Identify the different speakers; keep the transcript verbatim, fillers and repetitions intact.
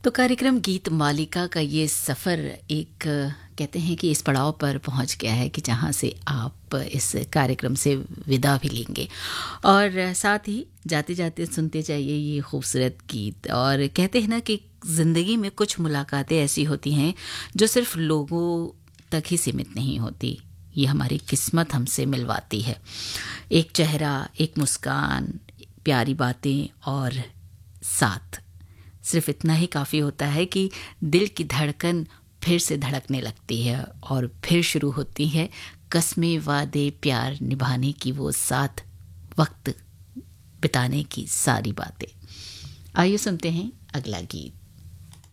Speaker 1: तो कार्यक्रम गीत मालिका का ये सफ़र एक अ, कहते हैं कि इस पड़ाव पर पहुंच गया है कि जहां से आप इस कार्यक्रम से विदा भी लेंगे और अ, साथ ही जाते जाते सुनते जाइए ये खूबसूरत गीत। और कहते हैं ना कि ज़िंदगी में कुछ मुलाकातें ऐसी होती हैं जो सिर्फ लोगों तक ही सीमित नहीं होती, ये हमारी किस्मत हमसे मिलवाती है। एक चेहरा, एक मुस्कान, प्यारी बातें और साथ, सिर्फ इतना ही काफ़ी होता है कि दिल की धड़कन फिर से धड़कने लगती है और फिर शुरू होती है कस्में वादे प्यार निभाने की, वो साथ वक्त बिताने की सारी बातें। आइए सुनते हैं अगला गीत।